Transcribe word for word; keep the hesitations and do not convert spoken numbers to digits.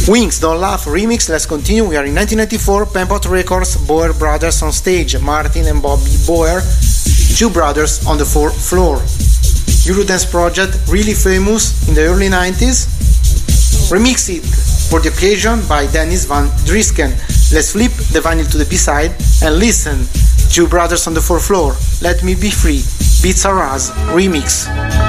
Wings Don't Laugh remix, let's continue. We are in nineteen ninety-four, Penpot Records, Boer Brothers on stage, Martin and Bobby Boer, two brothers on the fourth floor. Eurodance project, really famous in the early nineties. Remixed it for the occasion by Dennis Van Drisken. Let's flip the vinyl to the B-side and listen. Two brothers on the fourth floor, Let Me Be Free, Beats Are Us remix.